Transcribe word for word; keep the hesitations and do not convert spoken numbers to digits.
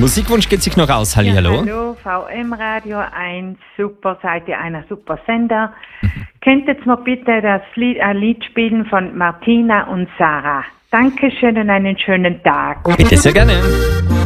Musikwunsch geht sich noch aus. Hallihallo. Ja, hallo, V M Radio eins, super, seid ihr einer super Sender. Könntet ihr mir bitte das Lied, ein Lied spielen von Martina und Sarah? Dankeschön und einen schönen Tag. Bitte, sehr gerne.